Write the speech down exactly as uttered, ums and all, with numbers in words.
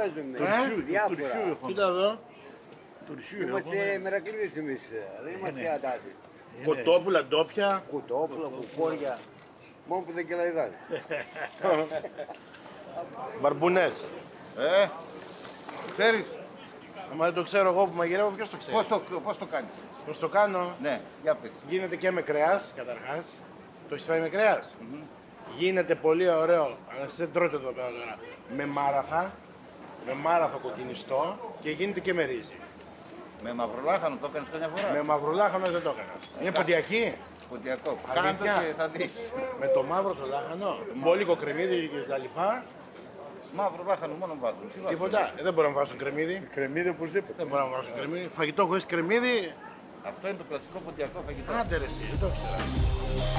παίζουμε. Τουρσιού, Διάφορα. τουρσιού έχω. Κοίτα εδώ. Τουρσιού Είμαστε έχουμε. μερακλείδες εμείς, δεν είμαστε ατάσεις. Κοτόπουλα, ντόπια. Κουτόπουλα, κουκόρια. Μόνο που δεν κελαϊδάνε. Μπαρμπουνές. Ε, ξέρεις Άμα δεν το ξέρω εγώ που μαγειρεύω, ποιος το ξέρει. πώς το, πώς το κάνεις. Πώς το κάνω. Ναι, για πες. Γίνεται και με κρέας, καταρχάς. Το έχεις φάει με κρέας. Γίνεται πολύ ωραίο, αλλά εσείς δεν τρώτε εδώ πέρα τώρα. Με μάραθα, με μάραθο κοκκινιστό και γίνεται και με ρύζι. Με μαυρολάχανο το έκανες καμιά φορά. Με μαυρουλάχανο δεν το έκανα. Είναι ποντιακή. Ποντιακό. Αλήθεια. Κάντο και θα δεις. Με το μαύρο το λάχανο, μπόλικο κρεμμύδι και τα λοιπά. Μαύρο λάχανο μόνο βάζουν. Τι βάζουν? Τίποτα. Ε, δεν μπορώ να βάζω κρεμμύδι. Κρεμμύδι οπωσδήποτε. Δεν μπορώ να βάζω κρεμμύδι. Φαγητό χωρίς κρεμμύδι. Αυτό είναι το κλασικό ποντιακό φαγητό. Άντε ρε εσύ, δεν το ήξερα.